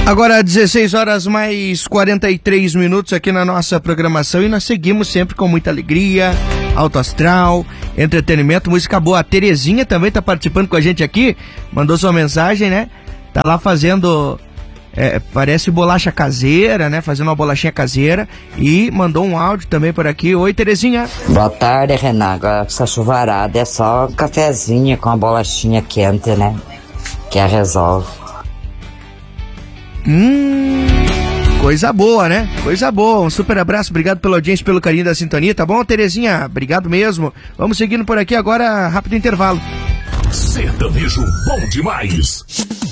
Agora 16 horas mais 43 minutos aqui na nossa programação e nós seguimos sempre com muita alegria, alto astral, entretenimento, música boa. A Terezinha também tá participando com a gente aqui, mandou sua mensagem, né? Tá lá fazendo, parece bolacha caseira, né? Fazendo uma bolachinha caseira e mandou um áudio também por aqui. Oi, Terezinha. Boa tarde, Renan. Agora essa chuvarada é só um cafezinho com uma bolachinha quente, né? Que resolve. Coisa boa, né? Coisa boa. Um super abraço, obrigado pela audiência, pelo carinho da sintonia, tá bom, Terezinha? Obrigado mesmo. Vamos seguindo por aqui agora, rápido intervalo. Sertanejo bom demais.